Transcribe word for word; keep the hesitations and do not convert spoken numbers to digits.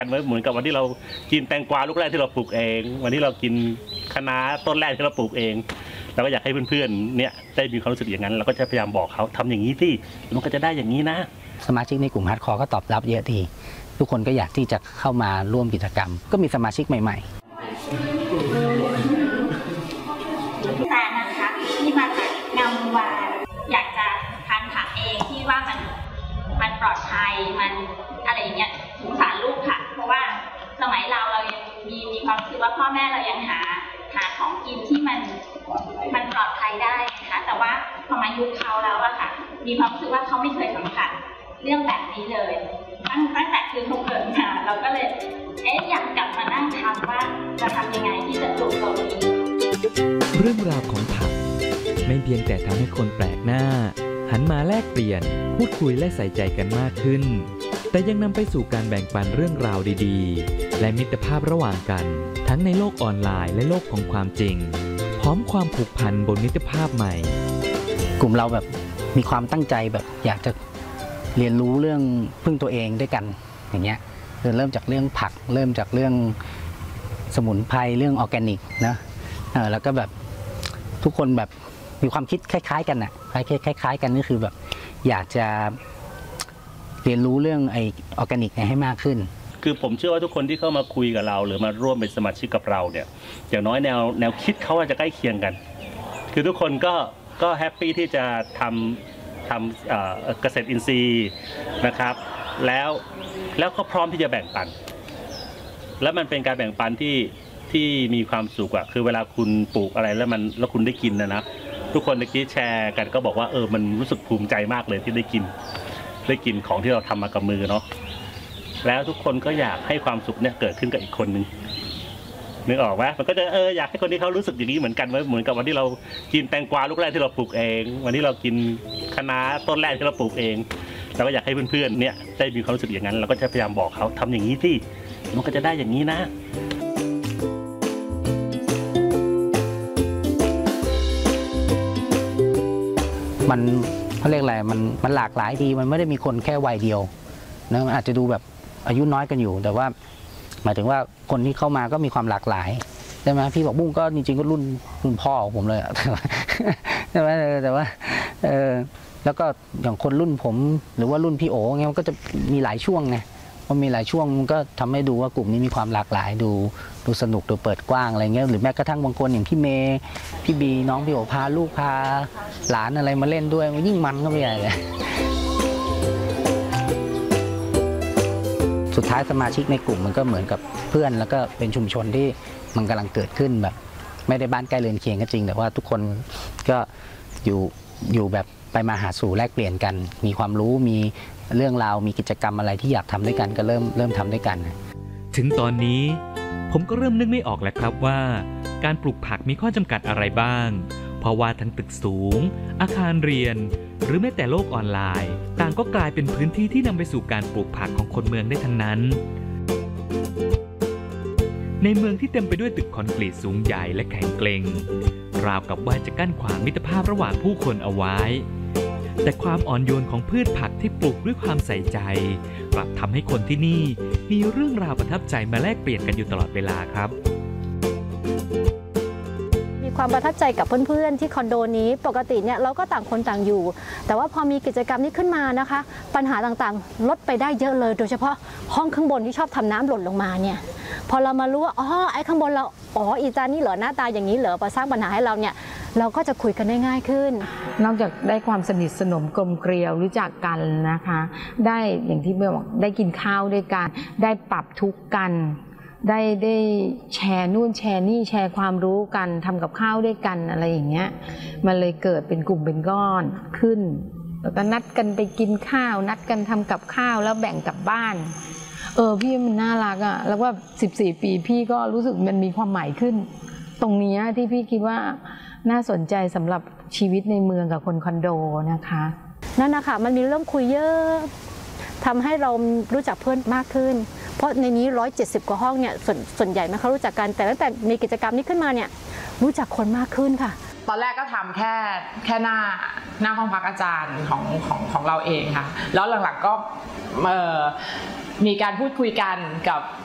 เหมือนกับวันที่เรากินแตงกวาลูกแรกที่เราปลูกเองวันที่เรากินคะน้าต้นแรกที่เราปลูกเองเราก็อยากให้เพื่อนๆเนี่ยได้มีความรู้สึกอย่างนั้นเราก็จะพยายามบอกเขาทำอย่างนี้ที่มันก็จะได้อย่างนี้นะสมาชิกในกลุ่มฮาร์ดคอร์ก็ตอบรับเยอะทีทุกคนก็อยากที่จะเข้ามาร่วมกิจกรรมก็มีสมาชิกใหม่ๆแฟนนะคะที่มาจากงามวานอยากจะทานผักเองที่ว่ามันมันปลอดภัยมันอะไรอย่างเงี้ยสงสารลูกค่ะเพราะว่าสมัยเราเรายังมีมีความคิดว่าพ่อแม่เรายังหาหาของกินที่มันมันปลอดภัยได้นะคะแต่ว่าพอมายุคเขาแล้วอะค่ะมีความรู้สึกว่าเขาไม่เคยสัมผัสเรื่องแบบนี้เลยตั้งตั้งแต่คือเขาเกิดมาเราก็เลยเอ๊ะอยากกลับมานั่งทำว่าจะทำยังไงที่จะปลูกตรงนี้เรื่องราวของผักไม่เพียงแต่ทำให้คนแปลกหน้าหันมาแลกเปลี่ยนพูดคุยและใส่ใจกันมากขึ้นแต่ยังนำไปสู่การแบ่งปันเรื่องราวดีๆและมิตรภาพระหว่างกันทั้งในโลกออนไลน์และโลกของความจริงพร้อมความผูกพันบนมิตรภาพใหม่กลุ่มเราแบบมีความตั้งใจแบบอยากจะเรียนรู้เรื่องพึ่งตัวเองด้วยกันอย่างเงี้ยเริ่มจากเรื่องผักเริ่มจากเรื่องสมุนไพรเรื่องออร์แกนิกนะแล้วก็แบบทุกคนแบบมีความคิดคล้ายๆกันน่ะคล้ายๆกันก็คือแบบอยากจะเรียนรู้เรื่องไอออร์แกนิกให้มากขึ้นคือผมเชื่อว่าทุกคนที่เข้ามาคุยกับเราหรือมาร่วมเป็นสมาชิกกับเราเนี่ยอย่างน้อยแนวแนวคิดเขาอาจจะใกล้เคียงกันคือทุกคนก็ก็แฮปปี้ที่จะทำทำเกษตรอินทรีย์นะครับแล้วแล้วก็พร้อมที่จะแบ่งปันแล้วมันเป็นการแบ่งปันที่ที่มีความสุขอะคือเวลาคุณปลูกอะไรแล้วมันแล้วคุณได้กินนะนะทุกคนเมื่อกี้แชร์กันก็บอกว่าเออมันรู้สึกภูมิใจมากเลยที่ได้กินได้กินของที่เราทำมากับมือเนาะแล้วทุกคนก็อยากให้ความสุขเนี่ยเกิดขึ้นกับอีกคนนึงนึกออกไหมมันก็จะเอออยากให้คนที่เขารู้สึกอย่างนี้เหมือนกันเหมือนกับวันที่เรากินแตงกวาลูกแรกที่เราปลูกเองวันที่เรากินคะน้าต้นแรกที่เราปลูกเองเราก็อยากให้เพื่อนๆเนี่ยได้มีความรู้สึกอย่างนั้นเราก็จะพยายามบอกเขาทำอย่างนี้ที่มันก็จะได้อย่างนี้นะมันเขาเรียกอะไรมันมันหลากหลายดีมันไม่ได้มีคนแค่วัยเดียวนะอาจจะดูแบบอายุน้อยกันอยู่แต่ว่าหมายถึงว่าคนที่เข้ามาก็มีความหลากหลายใช่ไหมพี่บอกบุ้งก็จริงๆก็รุ่นรุ่นพ่อของผมเลยใช่ไหมแต่ว่าเออแล้วก็อย่างคนรุ่นผมหรือว่ารุ่นพี่โอ๋เงี้ยมันก็จะมีหลายช่วงไงพอมีหลายช่วงมันก็ทำให้ดูว่ากลุ่มนี้มีความหลากหลายดูดูสนุกดูเปิดกว้างอะไรเงี้ยหรือแม้กระทั่งบางคนอย่างพี่เมย์พี่บีน้องพี่โอ๋พาลูกพาหลานอะไรมาเล่นด้วยมันยิ่งมันก็ไม่ใหญ่เลยสุดท้ายสมาชิกในกลุ่มมันก็เหมือนกับเพื่อนแล้วก็เป็นชุมชนที่มันกำลังเกิดขึ้นแบบไม่ได้บ้านใกล้เรือนเคียงก็จริงแต่ว่าทุกคนก็อยู่อยู่แบบไปมาหาสู่แลกเปลี่ยนกันมีความรู้มีเรื่องราวมีกิจกรรมอะไรที่อยากทำด้วยกันก็เริ่มเริ่มทำด้วยกันถึงตอนนี้ผมก็เริ่มนึกไม่ออกแล้วครับว่าการปลูกผักมีข้อจำกัดอะไรบ้างเพราะว่าทั้งตึกสูงอาคารเรียนหรือแม้แต่โลกออนไลน์ต่างก็กลายเป็นพื้นที่ที่นำไปสู่การปลูกผักของคนเมืองได้ทั้งนั้นในเมืองที่เต็มไปด้วยตึกคอนกรีตสูงใหญ่และแข็งเกร็งราวกับว่าจะกั้นขวางมิตรภาพระหว่างผู้คนเอาไว้แต่ความอ่อนโยนของพืชผักที่ปลูกด้วยความใส่ใจกลับทำให้คนที่นี่มีเรื่องราวประทับใจมาแลกเปลี่ยนกันอยู่ตลอดเวลาครับความประทับใจกับเพื่อนๆที่คอนโดนี้ปกติเนี่ยเราก็ต่างคนต่างอยู่แต่ว่าพอมีกิจกรรมนี้ขึ้นมานะคะปัญหาต่างๆลดไปได้เยอะเลยโดยเฉพาะห้องข้างบนที่ชอบทำน้ำหล่นลงมาเนี่ยพอเรามารู้ว่าอ๋อไอ้ข้างบนเราอ๋ออีจานนี่เหรอหน้าตาอย่างนี้เหรอมาสร้างปัญหาให้เราเนี่ยเราก็จะคุยกันได้ง่ายขึ้นนอกจากได้ความสนิทสนมกลมเกลียวรู้จักกันนะคะได้อย่างที่เมื่อบอกได้กินข้าวด้วยกันได้ปรับทุกข์กันได้ได้แชร์นู่นแชร์นี่แชร์ความรู้กันทำกับข้าวด้วยกันอะไรอย่างเงี้ยมันเลยเกิดเป็นกลุ่มเป็นก้อนขึ้นแล้วก็นัดกันไปกินข้าวนัดกันทำกับข้าวแล้วแบ่งกลับบ้านเออพี่มันน่ารักอ่ะแล้วว่าสิบสี่ปีพี่ก็รู้สึกมันมีความหมายขึ้นตรงนี้ที่พี่คิดว่าน่าสนใจสำหรับชีวิตในเมืองกับคนคอนโดนะคะนั่นนะคะมันมีเรื่องคุยเยอะทำให้เรารู้จักเพื่อนมากขึ้นเพราะในนี้หนึ่งร้อยเจ็ดสิบกว่าห้องเนี่ยส่วนส่วนใหญ่ไม่เขารู้จักกันแต่ตั้งแต่มีกิจกรรมนี้ขึ้นมาเนี่ยรู้จักคนมากขึ้นค่ะตอนแรกก็ทำแค่แค่หน้าหน้าห้องพักอาจารย์ของของของเราเองค่ะแล้วหลังๆก็มีการพูดคุยกันกับ